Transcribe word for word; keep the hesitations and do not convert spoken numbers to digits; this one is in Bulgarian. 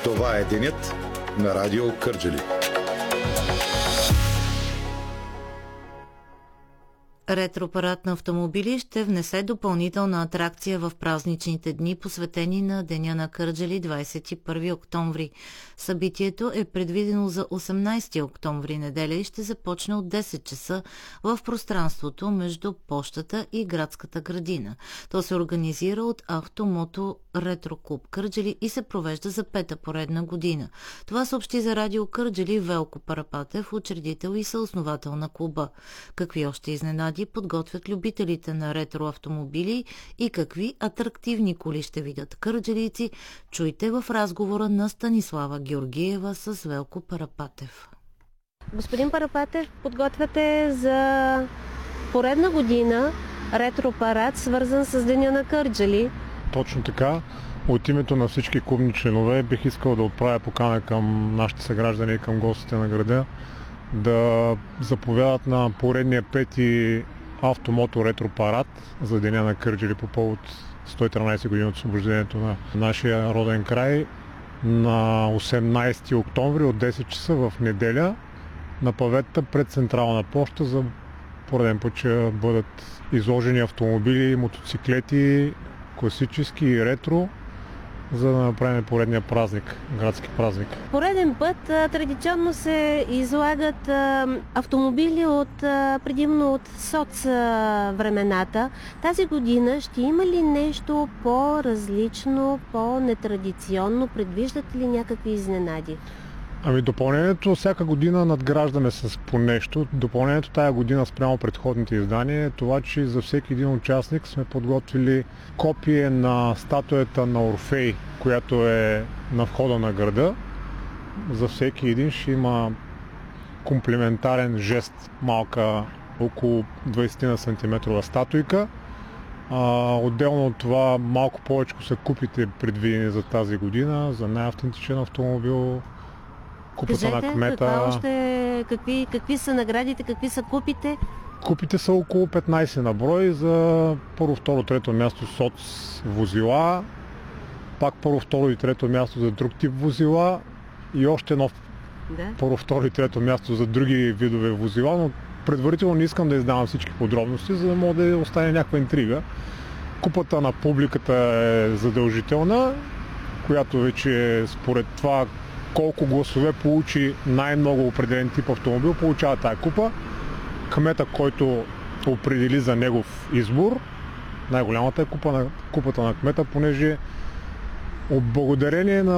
Това е денят на Радио Кърджали. Ретропарад на автомобили ще внесе допълнителна атракция в празничните дни, посветени на Деня на Кърджали, двадесет и първи октомври. Събитието е предвидено за осемнадесети октомври, неделя, и ще започне от десет часа в пространството между пощата и градската градина. То се организира от Автомото Ретро Клуб Кърджали и се провежда за пета поредна година. Това съобщи за Радио Кърджали Велко Парапатев, учредител и съосновател на клуба. Какви още изненади подготвят любителите на ретро автомобили и какви атрактивни коли ще видят кърджалийци, чуйте в разговора на Станислава Георгиева с Велко Парапатев. Господин Парапатев, подготвяте за поредна година ретропарад, свързан с Деня на Кърджали. Точно така. От името на всички клубни членове бих искал да отправя покана към нашите съграждани и към гостите на града да заповядат на поредния пети Автомото Ретропарад за Деня на Кърджали по повод сто и тринадесет години от освобождението на нашия роден край на осемнадесети октомври от десет часа в неделя на паветата пред Централна поща за пореден път ще бъдат изложени автомобили, мотоциклети, класически и ретро, за да направим поредния празник, градски празник. Пореден път традиционно се излагат автомобили от, предимно от соц времената. Тази година ще има ли нещо по-различно, по-нетрадиционно? Предвиждате ли някакви изненади? Ами допълнението всяка година надграждаме с по нещо. Допълнението тая година спрямо предходните издания е това, че за всеки един участник сме подготвили копие на статуята на Орфей, която е на входа на града. За всеки един ще има комплиментарен жест, малка около двадесет сантиметрова статуйка. А, отделно от това малко повече са купите предвидени за тази година, за най-автентичен автомобил. Купата Кажете, на кмета. Каква още, какви, какви са наградите, какви са купите? Купите са около петнадесет на брой за първо, второ, трето място соц возила, пак първо, второ и трето място за друг тип возила и още едно да. Първо, второ и трето място за други видове возила, но предварително не искам да издавам всички подробности, за да може да остане някаква интрига. Купата на публиката е задължителна, която вече е според това колко гласове получи най-много определен тип автомобил, получава тая купа. Кмета, който определи за негов избор, най-голямата е купа на, купата на кмета, понеже от благодарение на